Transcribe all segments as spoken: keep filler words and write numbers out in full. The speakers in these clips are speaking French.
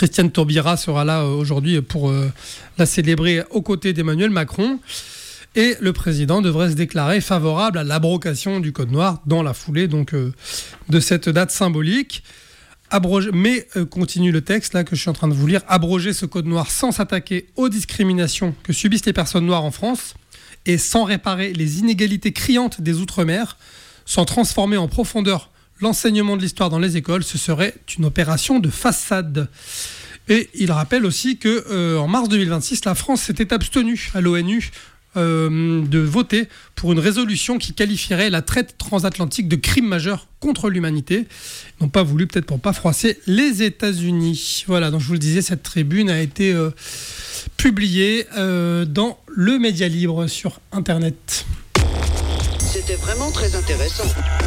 Christiane Taubira sera là aujourd'hui pour euh, la célébrer aux côtés d'Emmanuel Macron. Et le président devrait se déclarer favorable à l'abrogation du code noir dans la foulée donc, euh, de cette date symbolique. Abroger, mais euh, continue le texte là que je suis en train de vous lire. Abroger ce code noir sans s'attaquer aux discriminations que subissent les personnes noires en France et sans réparer les inégalités criantes des Outre-mer, sans transformer en profondeur l'enseignement de l'histoire dans les écoles, ce serait une opération de façade. Et il rappelle aussi qu'en euh, mars deux mille vingt-six, la France s'était abstenue à l'ONU euh, de voter pour une résolution qui qualifierait la traite transatlantique de crime majeur contre l'humanité. Ils n'ont pas voulu, peut-être pour ne pas froisser les États-Unis. Voilà, donc je vous le disais, cette tribune a été euh, publiée euh, dans le Média Libre sur Internet. C'était vraiment très intéressant.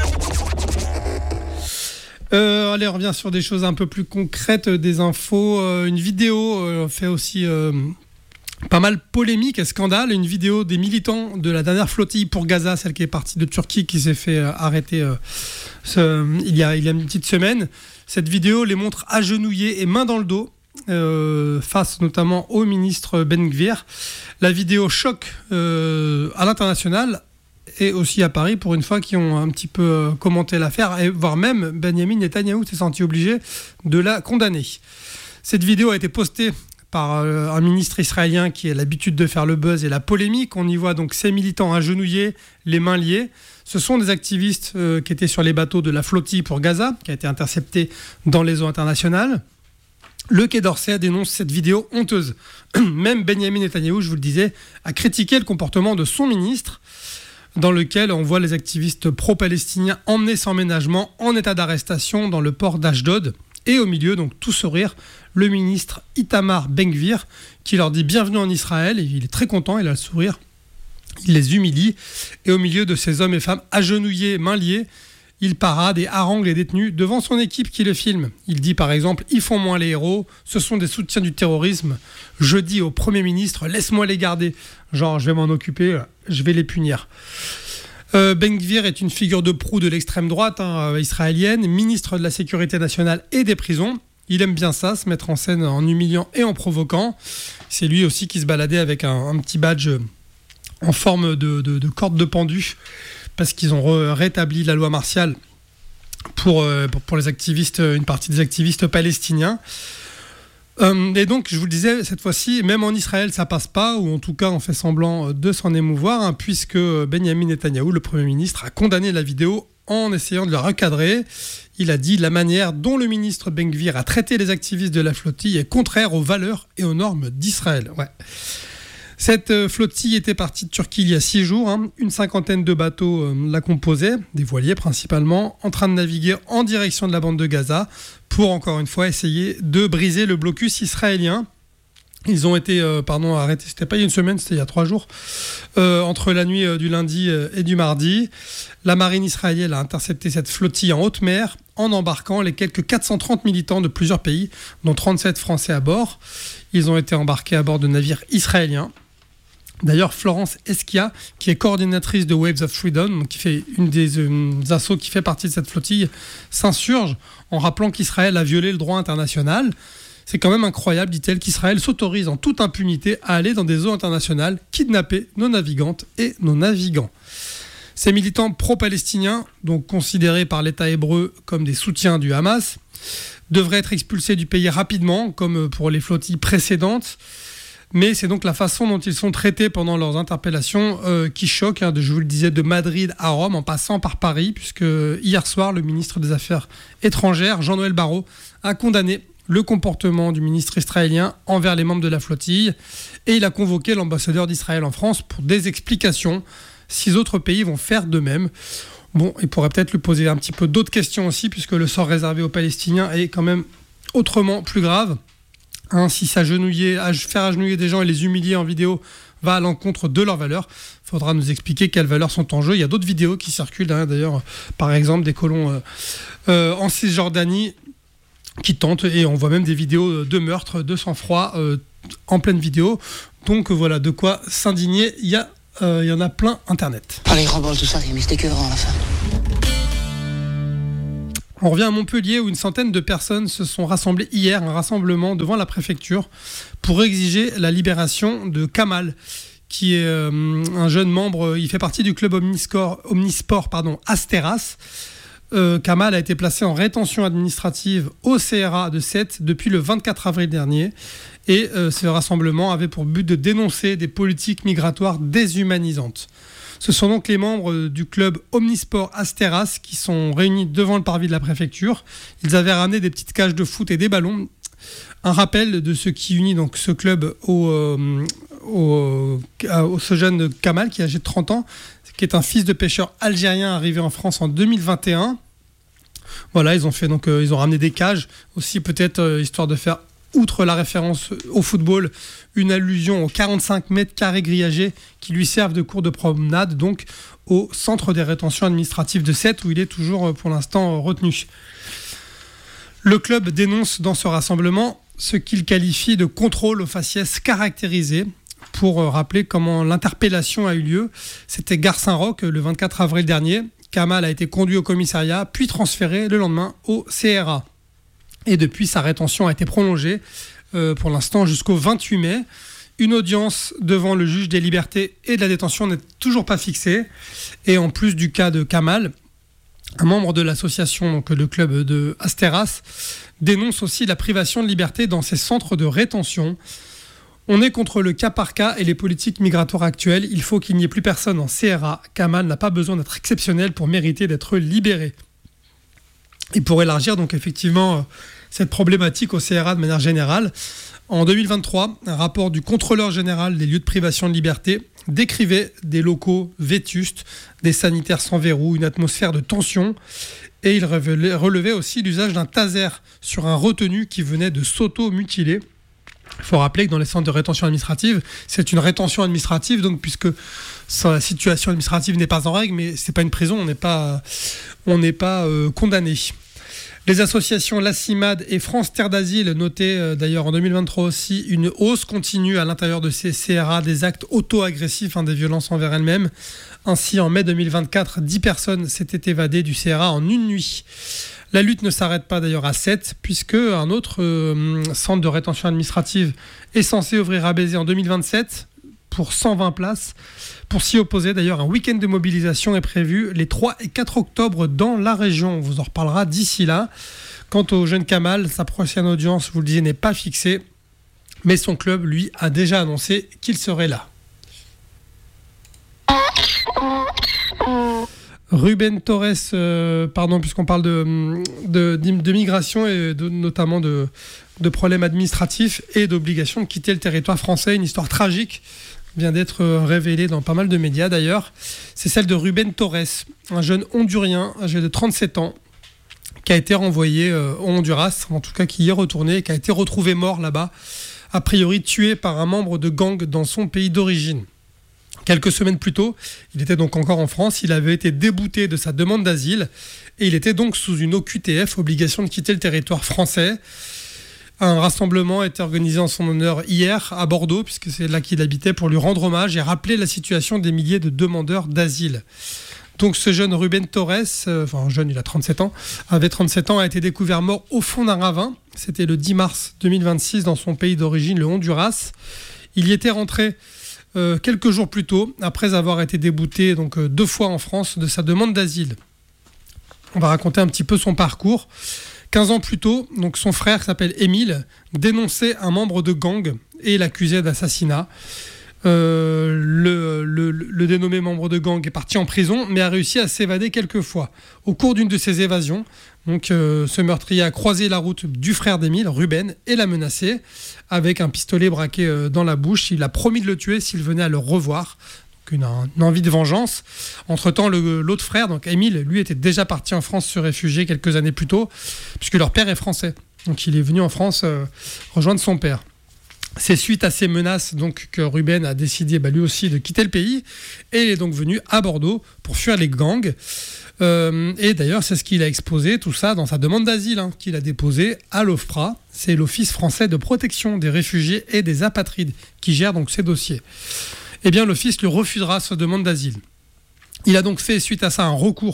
Euh, allez, on revient sur des choses un peu plus concrètes, euh, des infos. Euh, une vidéo euh, fait aussi euh, pas mal polémique et scandale. Une vidéo des militants de la dernière flottille pour Gaza, celle qui est partie de Turquie, qui s'est fait euh, arrêter euh, ce, il, y a, il y a une petite semaine. Cette vidéo les montre agenouillés et main dans le dos, euh, face notamment au ministre Ben Gvir. La vidéo choque euh, à l'international et aussi à Paris, pour une fois, qui ont un petit peu euh, commenté l'affaire, et voire même Benyamin Netanyahou s'est senti obligé de la condamner. Cette vidéo a été postée par euh, un ministre israélien qui a l'habitude de faire le buzz et la polémique. On y voit donc ces militants agenouillés, les mains liées. Ce sont des activistes euh, qui étaient sur les bateaux de la flottille pour Gaza, qui a été interceptée dans les eaux internationales. Le Quai d'Orsay dénonce cette vidéo honteuse. Même Benyamin Netanyahou, je vous le disais, a critiqué le comportement de son ministre, dans lequel on voit les activistes pro-palestiniens emmenés sans ménagement en état d'arrestation dans le port d'Ashdod. Et au milieu, donc tout sourire, le ministre Itamar Ben-Gvir qui leur dit bienvenue en Israël. Et il est très content, il a le sourire. Il les humilie. Et au milieu de ces hommes et femmes agenouillés, mains liées, il parade et harangue les détenus devant son équipe qui le filme. Il dit par exemple « Ils font moins les héros, ce sont des soutiens du terrorisme. Je dis au Premier ministre, laisse-moi les garder. Genre, je vais m'en occuper, je vais les punir. » Euh, Ben Gvir est une figure de proue de l'extrême droite hein, israélienne, ministre de la Sécurité nationale et des prisons. Il aime bien ça, se mettre en scène en humiliant et en provoquant. C'est lui aussi qui se baladait avec un, un petit badge en forme de, de, de corde de pendu, parce qu'ils ont rétabli la loi martiale pour, euh, pour, pour les activistes, une partie des activistes palestiniens. Euh, et donc, je vous le disais, cette fois-ci, même en Israël, ça passe pas, ou en tout cas, on fait semblant de s'en émouvoir, hein, puisque Benyamin Netanyahou, le Premier ministre, a condamné la vidéo en essayant de la recadrer. Il a dit « La manière dont le ministre Ben Gvir a traité les activistes de la flottille est contraire aux valeurs et aux normes d'Israël. » Ouais. Cette flottille était partie de Turquie il y a six jours. Hein. Une cinquantaine de bateaux euh, la composaient, des voiliers principalement, en train de naviguer en direction de la bande de Gaza pour, encore une fois, essayer de briser le blocus israélien. Ils ont été euh, pardon, arrêtés, c'était pas il y a une semaine, c'était il y a trois jours, euh, entre la nuit euh, du lundi euh, et du mardi. La marine israélienne a intercepté cette flottille en haute mer en embarquant les quelques quatre cent trente militants de plusieurs pays, dont trente-sept Français à bord. Ils ont été embarqués à bord de navires israéliens. D'ailleurs, Florence Eschia, qui est coordinatrice de Waves of Freedom, qui fait une des euh, assos qui fait partie de cette flottille, s'insurge en rappelant qu'Israël a violé le droit international. C'est quand même incroyable, dit-elle, qu'Israël s'autorise en toute impunité à aller dans des eaux internationales, kidnapper nos navigantes et nos navigants. Ces militants pro-palestiniens, donc considérés par l'État hébreu comme des soutiens du Hamas, devraient être expulsés du pays rapidement, comme pour les flottilles précédentes. Mais c'est donc la façon dont ils sont traités pendant leurs interpellations euh, qui choque, hein, de, je vous le disais, de Madrid à Rome, en passant par Paris, puisque hier soir, le ministre des Affaires étrangères, Jean-Noël Barrot, a condamné le comportement du ministre israélien envers les membres de la flottille, et il a convoqué l'ambassadeur d'Israël en France pour des explications. Six autres pays vont faire de même. Bon, il pourrait peut-être lui poser un petit peu d'autres questions aussi, puisque le sort réservé aux Palestiniens est quand même autrement plus grave. Hein, si s'agenouiller, faire agenouiller des gens et les humilier en vidéo va à l'encontre de leurs valeurs, il faudra nous expliquer quelles valeurs sont en jeu. Il y a d'autres vidéos qui circulent, hein, d'ailleurs, par exemple des colons euh, euh, en Cisjordanie qui tentent, et on voit même des vidéos de meurtre, de sang-froid euh, en pleine vidéo. Donc voilà, de quoi s'indigner, il y, euh, y en a plein Internet. Allez, remballe tout ça, mais c'était que grand à la fin. On revient à Montpellier où une centaine de personnes se sont rassemblées hier, un rassemblement devant la préfecture pour exiger la libération de Kamal, qui est euh, un jeune membre, il fait partie du club omnisport, omnisport pardon, Asteras. Euh, Kamal a été placé en rétention administrative au C R A de Sète depuis le vingt-quatre avril dernier. Et euh, ce rassemblement avait pour but de dénoncer des politiques migratoires déshumanisantes. Ce sont donc les membres du club Omnisport Asteras qui sont réunis devant le parvis de la préfecture. Ils avaient ramené des petites cages de foot et des ballons. Un rappel de ce qui unit donc ce club au, euh, au, au ce jeune Kamal qui est âgé de trente ans, qui est un fils de pêcheur algérien arrivé en France en deux mille vingt et un. Voilà, ils ont fait donc euh, ils ont ramené des cages aussi peut-être euh, histoire de faire, outre la référence au football, une allusion aux quarante-cinq mètres carrés grillagés qui lui servent de cours de promenade, donc au centre des rétentions administratives de Sète, où il est toujours pour l'instant retenu. Le club dénonce dans ce rassemblement ce qu'il qualifie de contrôle au faciès caractérisé. Pour rappeler comment l'interpellation a eu lieu, c'était Gare Saint-Roch le vingt-quatre avril dernier. Kamal a été conduit au commissariat, puis transféré le lendemain au C R A. Et depuis, sa rétention a été prolongée euh, pour l'instant jusqu'au vingt-huit mai. Une audience devant le juge des libertés et de la détention n'est toujours pas fixée. Et en plus du cas de Kamal, un membre de l'association, donc le club de Asteras, dénonce aussi la privation de liberté dans ces centres de rétention. On est contre le cas par cas et les politiques migratoires actuelles. Il faut qu'il n'y ait plus personne en C R A. Kamal n'a pas besoin d'être exceptionnel pour mériter d'être libéré. Et pour élargir donc effectivement cette problématique au C R A de manière générale, en deux mille vingt-trois, un rapport du contrôleur général des lieux de privation de liberté décrivait des locaux vétustes, des sanitaires sans verrou, une atmosphère de tension, et il relevait aussi l'usage d'un taser sur un retenu qui venait de s'auto-mutiler. Il faut rappeler que dans les centres de rétention administrative, c'est une rétention administrative, donc puisque la situation administrative n'est pas en règle, mais c'est pas une prison, on n'est pas, on n'est pas euh, condamné. Les associations La Cimade et France Terre d'Asile notaient euh, d'ailleurs en deux mille vingt-trois aussi une hausse continue à l'intérieur de ces C R A des actes auto-agressifs, hein, des violences envers elles-mêmes. Ainsi, en mai deux mille vingt-quatre, dix personnes s'étaient évadées du C R A en une nuit. La lutte ne s'arrête pas d'ailleurs à Sète, puisque un autre euh, centre de rétention administrative est censé ouvrir à Béziers en deux mille vingt-sept pour cent vingt places. Pour s'y opposer, d'ailleurs, un week-end de mobilisation est prévu les trois et quatre octobre dans la région. On vous en reparlera d'ici là. Quant au jeune Kamal, sa prochaine audience, vous le disiez, n'est pas fixée, mais son club, lui, a déjà annoncé qu'il serait là. Rubén Torres, euh, pardon, puisqu'on parle de, de, de migration et de, notamment de, de problèmes administratifs et d'obligation de quitter le territoire français. Une histoire tragique vient d'être révélée dans pas mal de médias d'ailleurs. C'est celle de Rubén Torres, un jeune Hondurien âgé de trente-sept ans qui a été renvoyé euh, au Honduras, en tout cas qui y est retourné et qui a été retrouvé mort là-bas, a priori tué par un membre de gang dans son pays d'origine. Quelques semaines plus tôt, il était donc encore en France, il avait été débouté de sa demande d'asile et il était donc sous une O Q T F, obligation de quitter le territoire français. Un rassemblement a été organisé en son honneur hier à Bordeaux, puisque c'est là qu'il habitait, pour lui rendre hommage et rappeler la situation des milliers de demandeurs d'asile. Donc ce jeune Rubén Torres, euh, enfin jeune, il a trente-sept ans, avait trente-sept ans, a été découvert mort au fond d'un ravin. C'était le dix mars deux mille vingt-six dans son pays d'origine, le Honduras. Il y était rentré Euh, quelques jours plus tôt, après avoir été débouté donc, euh, deux fois en France de sa demande d'asile. On va raconter un petit peu son parcours. quinze ans plus tôt, donc son frère, qui s'appelle Émile, dénonçait un membre de gang et l'accusait d'assassinat. Euh, le, le, le dénommé membre de gang est parti en prison, mais a réussi à s'évader quelques fois. Au cours d'une de ses évasions, donc, euh, ce meurtrier a croisé la route du frère d'Émile, Rubén, et l'a menacé avec un pistolet braqué euh, dans la bouche. Il a promis de le tuer s'il venait à le revoir. Donc une, une envie de vengeance. Entre-temps, le, l'autre frère, donc Émile, lui était déjà parti en France se réfugier quelques années plus tôt, puisque leur père est français. Donc il est venu en France euh, rejoindre son père. C'est suite à ces menaces donc, que Rubén a décidé bah, lui aussi de quitter le pays, et il est donc venu à Bordeaux pour fuir les gangs. Euh, et d'ailleurs, c'est ce qu'il a exposé, tout ça, dans sa demande d'asile hein, qu'il a déposée à l'OFPRA. C'est l'Office français de protection des réfugiés et des apatrides qui gère donc ces dossiers. Eh bien, l'Office lui refusera sa demande d'asile. Il a donc fait, suite à ça, un recours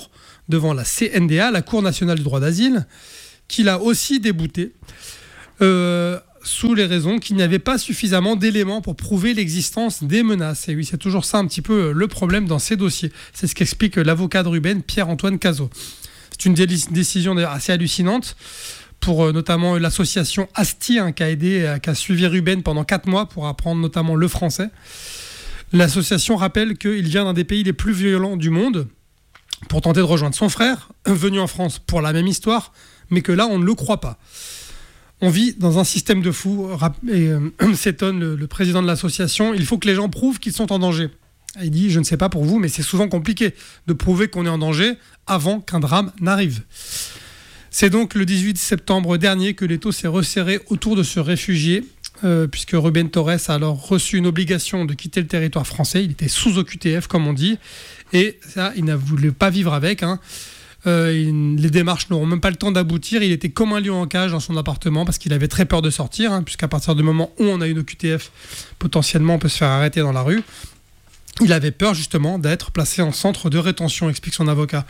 devant la C N D A, la Cour nationale du droit d'asile, qui l'a aussi débouté, euh, sous les raisons qu'il n'y avait pas suffisamment d'éléments pour prouver l'existence des menaces. Et oui, c'est toujours ça un petit peu le problème dans ces dossiers. C'est ce qu'explique l'avocat de Ruben, Pierre-Antoine Cazot. C'est une dé- décision d'ailleurs assez hallucinante pour euh, notamment l'association ASTI, hein, qui a aidé, euh, qui a suivi Ruben pendant quatre mois pour apprendre notamment le français. L'association rappelle qu'il vient d'un des pays les plus violents du monde pour tenter de rejoindre son frère, venu en France pour la même histoire, mais que là, on ne le croit pas. On vit dans un système de fous, et euh, s'étonne le, le président de l'association. Il faut que les gens prouvent qu'ils sont en danger. Et il dit, je ne sais pas pour vous, mais c'est souvent compliqué de prouver qu'on est en danger avant qu'un drame n'arrive. C'est donc le dix-huit septembre dernier que l'étau s'est resserré autour de ce réfugié, euh, puisque Ruben Torres a alors reçu une obligation de quitter le territoire français. Il était sous O Q T F, comme on dit, et ça, il n'a voulu pas vivre avec, hein. Euh, il, les démarches n'auront même pas le temps d'aboutir. Il était comme un lion en cage dans son appartement parce qu'il avait très peur de sortir, hein, puisqu'à partir du moment où on a une O Q T F, potentiellement on peut se faire arrêter dans la rue. Il avait peur justement d'être placé en centre de rétention, explique son avocat.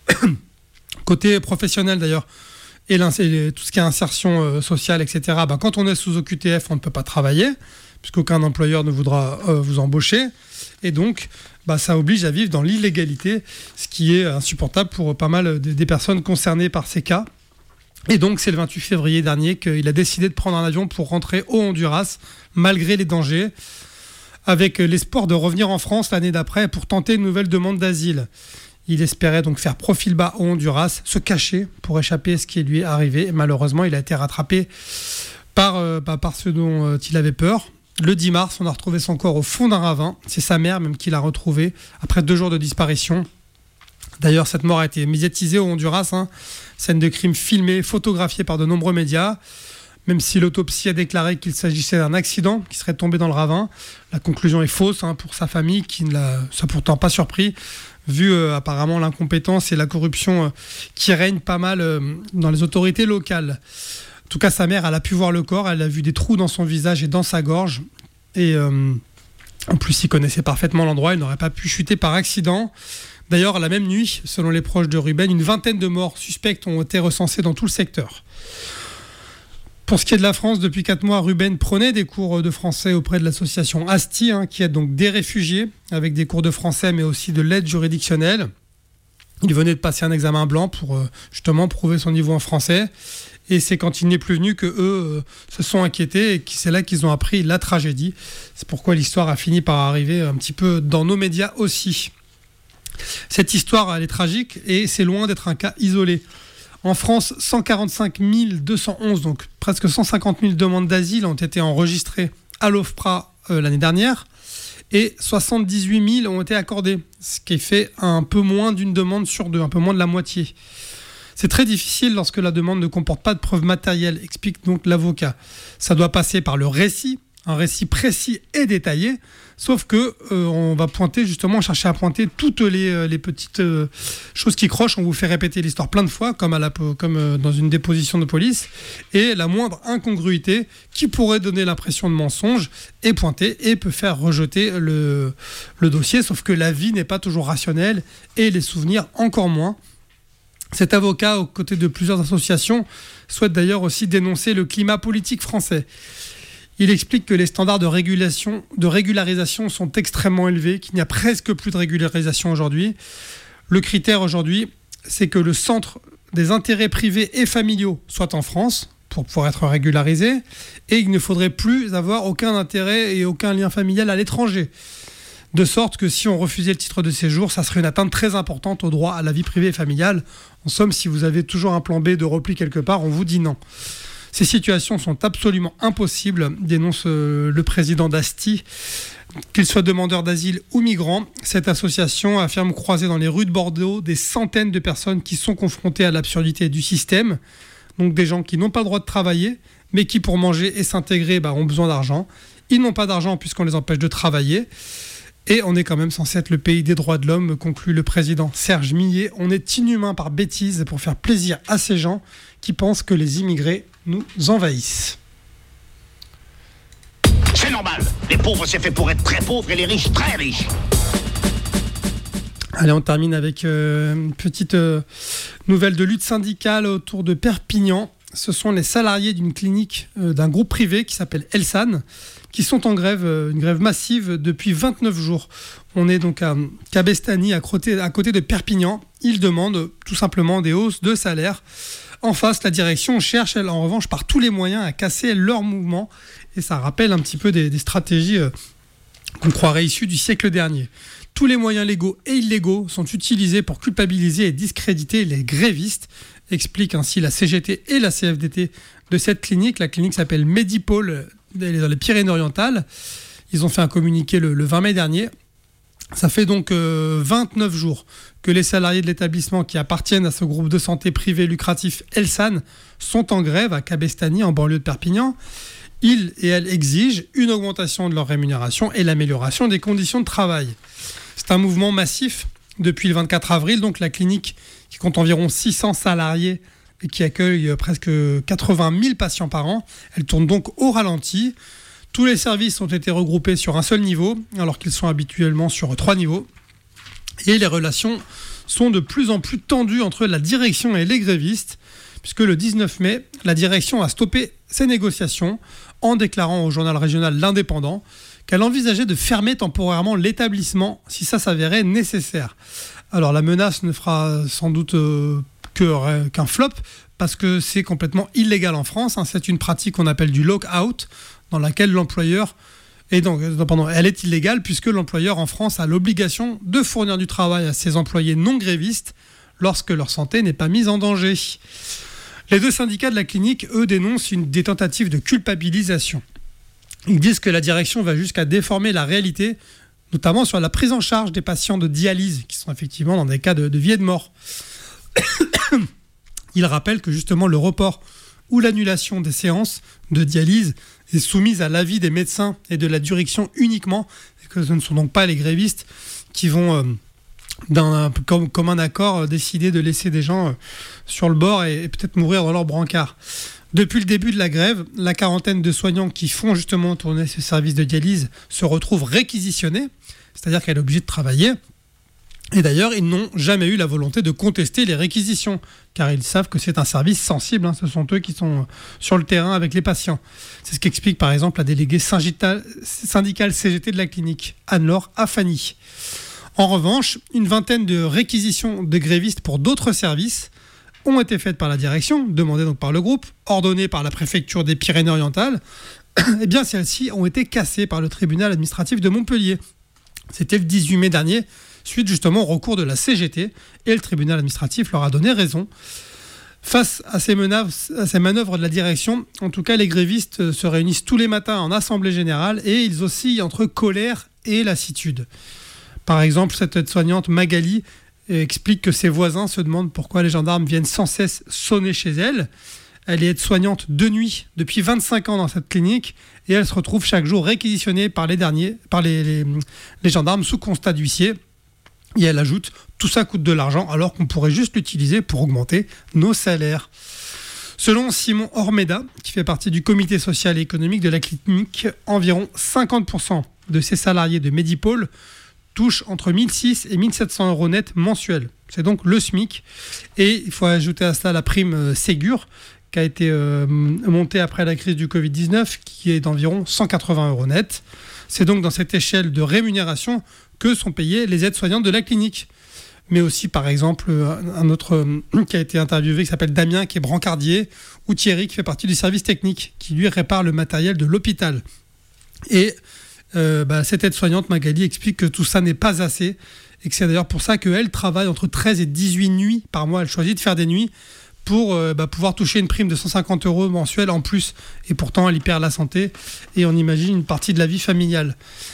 Côté professionnel d'ailleurs, et, et tout ce qui est insertion euh, sociale, et cetera, ben, quand on est sous O Q T F, on ne peut pas travailler, puisqu'aucun employeur ne voudra euh, vous embaucher. Et donc, bah, ça oblige à vivre dans l'illégalité, ce qui est insupportable pour pas mal des personnes concernées par ces cas. Et donc, c'est le vingt-huit février dernier qu'il a décidé de prendre un avion pour rentrer au Honduras, malgré les dangers, avec l'espoir de revenir en France l'année d'après pour tenter une nouvelle demande d'asile. Il espérait donc faire profil bas au Honduras, se cacher pour échapper à ce qui lui est arrivé. Et malheureusement, il a été rattrapé par, euh, bah, par ce dont euh, il avait peur. Le dix mars, on a retrouvé son corps au fond d'un ravin. C'est sa mère même qui l'a retrouvé après deux jours de disparition. D'ailleurs, cette mort a été médiatisée au Honduras. Hein. Scène de crime filmée, photographiée par de nombreux médias. Même si l'autopsie a déclaré qu'il s'agissait d'un accident, qui serait tombé dans le ravin. La conclusion est fausse, hein, pour sa famille, qui ne l'a ça pourtant pas surpris, vu euh, apparemment l'incompétence et la corruption euh, qui règnent pas mal euh, dans les autorités locales. En tout cas, sa mère, elle a pu voir le corps, elle a vu des trous dans son visage et dans sa gorge. Et euh, en plus, il connaissait parfaitement l'endroit, il n'aurait pas pu chuter par accident. D'ailleurs, la même nuit, selon les proches de Ruben, une vingtaine de morts suspectes ont été recensées dans tout le secteur. Pour ce qui est de la France, depuis quatre mois, Ruben prenait des cours de français auprès de l'association ASTI, hein, qui aide donc des réfugiés, avec des cours de français, mais aussi de l'aide juridictionnelle. Il venait de passer un examen blanc pour euh, justement prouver son niveau en français. Et c'est quand il n'est plus venu que eux euh, se sont inquiétés et que c'est là qu'ils ont appris la tragédie. C'est pourquoi l'histoire a fini par arriver un petit peu dans nos médias aussi. Cette histoire, elle est tragique et c'est loin d'être un cas isolé. En France, cent quarante-cinq mille deux cent onze, donc presque cent cinquante mille demandes d'asile ont été enregistrées à l'OFPRA euh, l'année dernière et soixante-dix-huit mille ont été accordées, ce qui fait un peu moins d'une demande sur deux, un peu moins de la moitié. C'est très difficile lorsque la demande ne comporte pas de preuves matérielles, explique donc l'avocat. Ça doit passer par le récit, un récit précis et détaillé, sauf que euh, on va pointer justement, chercher à pointer toutes les, euh, les petites euh, choses qui crochent. On vous fait répéter l'histoire plein de fois, comme, à la, comme euh, dans une déposition de police, et la moindre incongruité qui pourrait donner l'impression de mensonge est pointée et peut faire rejeter le, le dossier, sauf que la vie n'est pas toujours rationnelle et les souvenirs encore moins. Cet avocat, aux côtés de plusieurs associations, souhaite d'ailleurs aussi dénoncer le climat politique français. Il explique que les standards de, régulation, de régularisation sont extrêmement élevés, qu'il n'y a presque plus de régularisation aujourd'hui. Le critère aujourd'hui, c'est que le centre des intérêts privés et familiaux soit en France pour pouvoir être régularisé, et il ne faudrait plus avoir aucun intérêt et aucun lien familial à l'étranger. De sorte que si on refusait le titre de séjour, ça serait une atteinte très importante au droit à la vie privée et familiale. En somme, si vous avez toujours un plan B de repli quelque part, on vous dit non. Ces situations sont absolument impossibles, dénonce euh, le président d'ASTI. Qu'il soit demandeur d'asile ou migrant, cette association affirme croiser dans les rues de Bordeaux des centaines de personnes qui sont confrontées à l'absurdité du système. Donc des gens qui n'ont pas le droit de travailler, mais qui pour manger et s'intégrer bah, ont besoin d'argent. Ils n'ont pas d'argent puisqu'on les empêche de travailler. Et on est quand même censé être le pays des droits de l'homme, conclut le président Serge Millet. On est inhumain par bêtise pour faire plaisir à ces gens qui pensent que les immigrés nous envahissent. C'est normal. Les pauvres, c'est fait pour être très pauvres et les riches, très riches. Allez, on termine avec euh, une petite euh, nouvelle de lutte syndicale autour de Perpignan. Ce sont les salariés d'une clinique euh, d'un groupe privé qui s'appelle Elsan qui sont en grève, euh, une grève massive depuis vingt-neuf jours. On est donc à Cabestany, à côté, à côté de Perpignan. Ils demandent tout simplement des hausses de salaire. En face, la direction cherche, elle, en revanche, par tous les moyens à casser leur mouvement. Et ça rappelle un petit peu des, des stratégies euh, qu'on croirait issues du siècle dernier. Tous les moyens légaux et illégaux sont utilisés pour culpabiliser et discréditer les grévistes, explique ainsi la C G T et la C F D T de cette clinique. La clinique s'appelle Medipôle, elle est dans les Pyrénées-Orientales. Ils ont fait un communiqué le, le vingt mai dernier. Ça fait donc euh, vingt-neuf jours que les salariés de l'établissement qui appartiennent à ce groupe de santé privé lucratif Elsan sont en grève à Cabestany, en banlieue de Perpignan. Ils et elles exigent une augmentation de leur rémunération et l'amélioration des conditions de travail. C'est un mouvement massif depuis le vingt-quatre avril. Donc la clinique, qui compte environ six cents salariés et qui accueille presque quatre-vingt mille patients par an, elle tourne donc au ralenti. Tous les services ont été regroupés sur un seul niveau, alors qu'ils sont habituellement sur trois niveaux. Et les relations sont de plus en plus tendues entre la direction et les grévistes, puisque le dix-neuf mai, la direction a stoppé ces négociations en déclarant au journal régional L'Indépendant qu'elle envisageait de fermer temporairement l'établissement si ça s'avérait nécessaire. Alors la menace ne fera sans doute euh, que, euh, qu'un flop, parce que c'est complètement illégal en France. Hein. C'est une pratique qu'on appelle du lock-out, dans laquelle l'employeur... Et donc, pardon, elle est illégale puisque l'employeur en France a l'obligation de fournir du travail à ses employés non grévistes lorsque leur santé n'est pas mise en danger. Les deux syndicats de la clinique, eux, dénoncent une, des tentatives de culpabilisation. Ils disent que la direction va jusqu'à déformer la réalité, notamment sur la prise en charge des patients de dialyse, qui sont effectivement dans des cas de, de vie et de mort. Ils rappellent que justement le report ou l'annulation des séances de dialyse est soumise à l'avis des médecins et de la direction uniquement, et que ce ne sont donc pas les grévistes qui vont, euh, d'un, comme, comme un accord, euh, décider de laisser des gens euh, sur le bord et, et peut-être mourir dans leur brancard. Depuis le début de la grève, la quarantaine de soignants qui font justement tourner ce service de dialyse se retrouvent réquisitionnés, c'est-à-dire qu'elle est obligée de travailler. Et d'ailleurs, ils n'ont jamais eu la volonté de contester les réquisitions, car ils savent que c'est un service sensible. Hein, ce sont eux qui sont sur le terrain avec les patients. C'est ce qu'explique par exemple la déléguée syndicale C G T de la clinique, Anne-Laure Afani. En revanche, une vingtaine de réquisitions de grévistes pour d'autres services ont été faites par la direction, demandées donc par le groupe, ordonnées par la préfecture des Pyrénées-Orientales. Et bien celles-ci ont été cassées par le tribunal administratif de Montpellier. C'était le dix-huit mai dernier, suite justement au recours de la C G T, et le tribunal administratif leur a donné raison. Face à ces, menaces, à ces manœuvres de la direction, en tout cas les grévistes se réunissent tous les matins en assemblée générale et ils oscillent entre colère et lassitude. Par exemple, cette aide-soignante Magali explique que ses voisins se demandent pourquoi les gendarmes viennent sans cesse sonner chez elle. Elle est aide-soignante de nuit depuis vingt-cinq ans dans cette clinique et elle se retrouve chaque jour réquisitionnée par les derniers, par les, les, les gendarmes sous constat d'huissier. Et elle ajoute, tout ça coûte de l'argent alors qu'on pourrait juste l'utiliser pour augmenter nos salaires. Selon Simon Ormeda, qui fait partie du comité social et économique de la clinique, environ cinquante pour cent de ses salariés de Medipôle touchent entre mille six cents et mille sept cents euros net mensuels. C'est donc le SMIC. Et il faut ajouter à cela la prime Ségur, qui a été euh, montée après la crise du covid dix-neuf, qui est d'environ cent quatre-vingts euros net. C'est donc dans cette échelle de rémunération que sont payés les aides-soignantes de la clinique. Mais aussi, par exemple, un autre euh, qui a été interviewé, qui s'appelle Damien, qui est brancardier, ou Thierry, qui fait partie du service technique, qui lui répare le matériel de l'hôpital. Et euh, bah, cette aide-soignante, Magali, explique que tout ça n'est pas assez, et que c'est d'ailleurs pour ça qu'elle travaille entre treize et dix-huit nuits par mois. Elle choisit de faire des nuits pour euh, bah, pouvoir toucher une prime de cent cinquante euros mensuels en plus. Et pourtant, elle y perd la santé, et on imagine une partie de la vie familiale.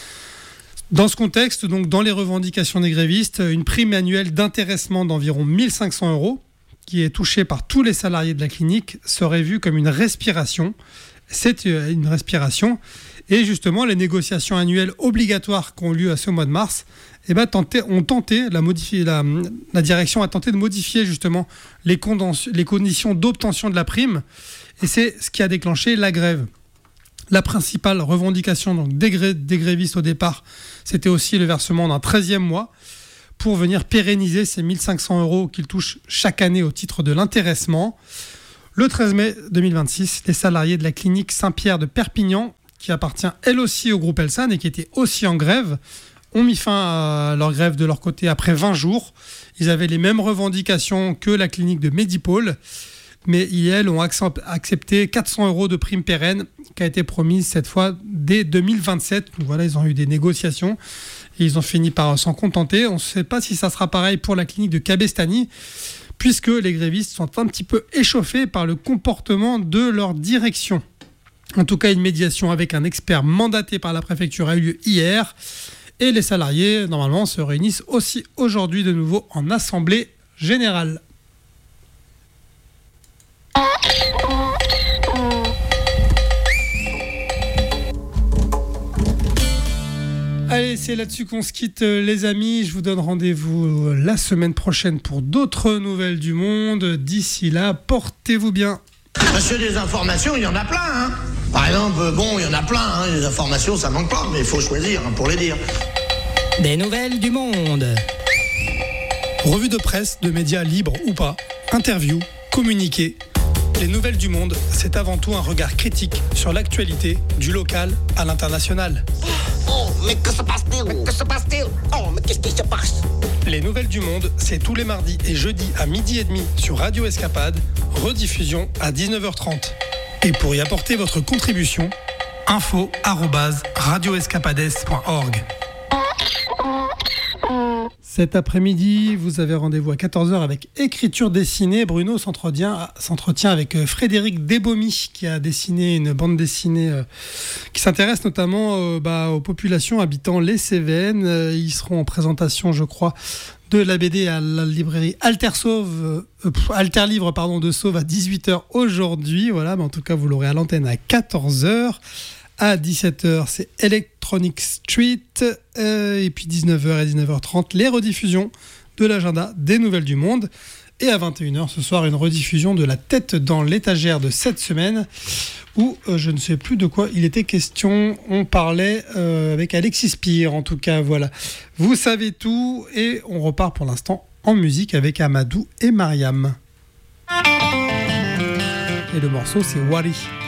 Dans ce contexte, donc dans les revendications des grévistes, une prime annuelle d'intéressement d'environ mille cinq cents euros, qui est touchée par tous les salariés de la clinique, serait vue comme une respiration. C'est une respiration. Et justement, les négociations annuelles obligatoires qui ont lieu à ce mois de mars eh ben, tenté, ont tenté, la, modifier, la, la direction a tenté de modifier justement les, condens, les conditions d'obtention de la prime. Et c'est ce qui a déclenché la grève. La principale revendication donc, des, gré, des grévistes au départ, c'était aussi le versement d'un treizième mois pour venir pérenniser ces mille cinq cents euros qu'ils touchent chaque année au titre de l'intéressement. Le treize mai deux mille vingt-six, les salariés de la clinique Saint-Pierre de Perpignan, qui appartient elle aussi au groupe Elsan et qui était aussi en grève, ont mis fin à leur grève de leur côté après vingt jours. Ils avaient les mêmes revendications que la clinique de Medipôle, mais elles ont accepté quatre cents euros de prime pérenne qui a été promise cette fois dès deux mille vingt-sept. Donc voilà, ils ont eu des négociations et ils ont fini par s'en contenter. On ne sait pas si ça sera pareil pour la clinique de Cabestany, puisque les grévistes sont un petit peu échauffés par le comportement de leur direction. En tout cas, une médiation avec un expert mandaté par la préfecture a eu lieu hier. Et les salariés, normalement, se réunissent aussi aujourd'hui de nouveau en assemblée générale. Allez, c'est là-dessus qu'on se quitte, les amis. Je vous donne rendez-vous la semaine prochaine pour d'autres nouvelles du monde. D'ici là, portez-vous bien. Monsieur, des informations, il y en a plein, hein. Par exemple, bon, il y en a plein, hein. Les informations, ça manque pas, mais il faut choisir hein, pour les dire. Des nouvelles du monde. Revue de presse, de médias libres ou pas, interviews, communiqués. Les nouvelles du monde, c'est avant tout un regard critique sur l'actualité, du local à l'international. Oh, mais que se passe-t-il? Mais que se passe-t-il? Oh, mais qu'est-ce qui se passe? Les nouvelles du monde, c'est tous les mardis et jeudis à midi et demi sur Radio Escapade, rediffusion à dix-neuf heures trente. Et pour y apporter votre contribution, info arobase radio escapades point org. Cet après-midi, vous avez rendez-vous à quatorze heures avec Écriture dessinée. Bruno s'entretient, s'entretient avec Frédéric Debomy, qui a dessiné une bande dessinée euh, qui s'intéresse notamment euh, bah, aux populations habitant les Cévennes. Euh, ils seront en présentation, je crois, de la B D à la librairie Alter Sauve, euh, Alter Livre pardon, de Sauve à dix-huit heures aujourd'hui. Voilà, mais en tout cas, vous l'aurez à l'antenne à quatorze heures. À dix-sept heures, c'est Electronic Street. Euh, et puis dix-neuf heures et dix-neuf heures trente, les rediffusions de l'agenda des Nouvelles du Monde. Et à vingt et une heures, ce soir, une rediffusion de La tête dans l'étagère de cette semaine, où euh, je ne sais plus de quoi il était question. On parlait euh, avec Alexis Spire, en tout cas, voilà. Vous savez tout, et on repart pour l'instant en musique avec Amadou et Mariam. Et le morceau, c'est Wari.